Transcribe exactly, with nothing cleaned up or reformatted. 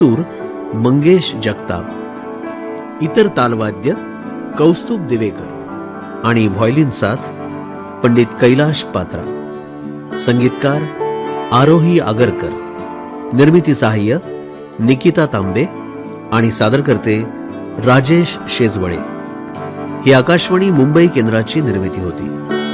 सूर मंगेश जगताप, इतर तालवाद्य कौस्तुभ दिवेकर आणि व्हायोलिन साथ पंडित कैलाश पात्रा, संगीतकार आरोही आगरकर, निर्मिती सहाय्य निकिता तांबे आणि सादरकर्ते राजेश शेजवळे. ही आकाशवाणी मुंबई केंद्राची निर्मिती होती.